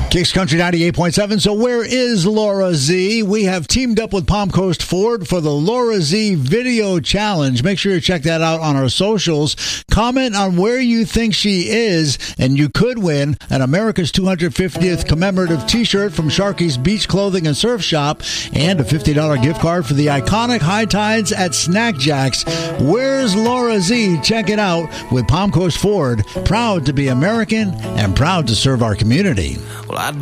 Kicks Country 98.7. So where is Laura Z? We have teamed up with Palm Coast Ford for the Laura Z Video Challenge. Make sure you check that out on our socials. Comment on where you think she is, and you could win an America's 250th commemorative t-shirt from Sharky's Beach Clothing and Surf Shop and a $50 gift card for the iconic High Tides at Snack Jacks. Where's Laura Z? Check it out with Palm Coast Ford. Proud to be American and proud to serve our community. Well,